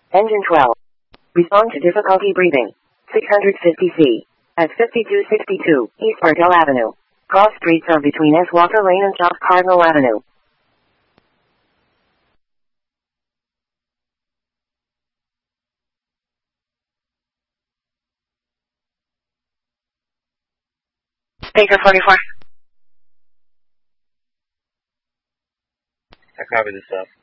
Engine 12. Respond to difficulty breathing. 650C. At 5262 East Bardell Avenue. Cross streets are between S. Walker Lane and South Cardinal Avenue. Baker 44. I copy this up.